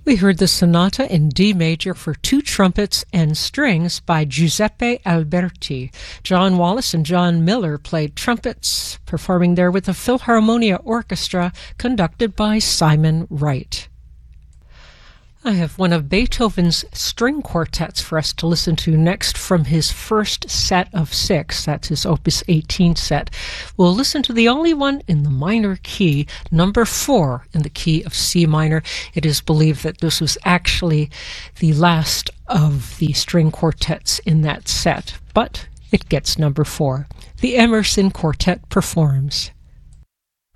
We heard the Sonata in D major for two trumpets and strings by Giuseppe Alberti. John Wallace and John Miller played trumpets, performing there with the Philharmonia Orchestra conducted by Simon Wright. I have one of Beethoven's string quartets for us to listen to next from his first set of 6. That's his Opus 18 set. We'll listen to the only one in the minor key, number 4 in the key of C minor. It is believed that this was actually the last of the string quartets in that set, but it gets number 4. The Emerson Quartet performs.